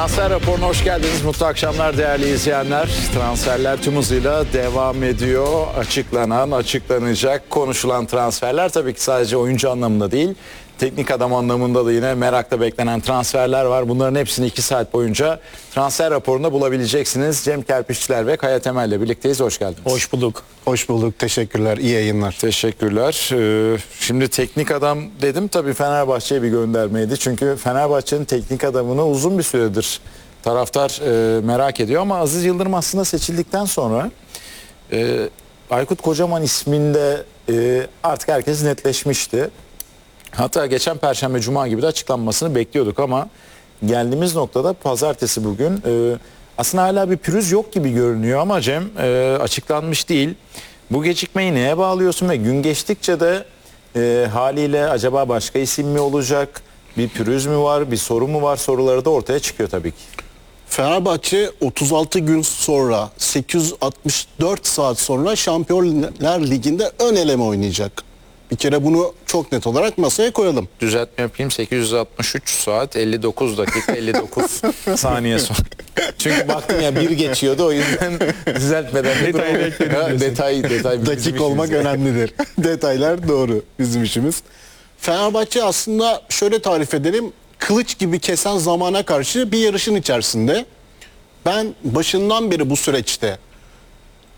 Transfer raporuna hoş geldiniz. Mutlu akşamlar değerli izleyenler. Transferler tüm hızıyla devam ediyor. Açıklanan, açıklanacak, konuşulan transferler tabii ki sadece oyuncu anlamında değil, teknik adam anlamında da yine merakla beklenen transferler var. Bunların hepsini 2 saat boyunca transfer raporunda bulabileceksiniz. Cem Kerpiççiler ve Kaya Temel ile birlikteyiz. Hoş geldiniz. Hoş bulduk. Hoş bulduk. Teşekkürler. İyi yayınlar. Teşekkürler. Şimdi teknik adam dedim, tabii Fenerbahçe'ye bir göndermeydi. Çünkü Fenerbahçe'nin teknik adamını uzun bir süredir taraftar merak ediyor. Ama Aziz Yıldırım aslında seçildikten sonra Aykut Kocaman isminde artık herkes netleşmişti. Hatta geçen Perşembe Cuma gibi de açıklanmasını bekliyorduk ama geldiğimiz noktada pazartesi bugün aslında hala bir pürüz yok gibi görünüyor ama Cem açıklanmış değil. Bu gecikmeyi neye bağlıyorsun ve gün geçtikçe de haliyle acaba başka isim mi olacak, bir pürüz mü var, bir sorun mu var soruları da ortaya çıkıyor tabii ki. Fenerbahçe 36 gün sonra 864 saat sonra Şampiyonlar Ligi'nde ön eleme oynayacak. Bir kere bunu çok net olarak masaya koyalım. Düzeltme yapayım, 863 saat 59 dakika 59 saniye sonra. Çünkü baktım ya bir geçiyordu, o yüzden düzeltmeden detay Dakik olmak önemlidir. Detaylar doğru bizim işimiz. Fenerbahçe aslında şöyle tarif edelim. Kılıç gibi kesen zamana karşı bir yarışın içerisinde. Ben başından beri bu süreçte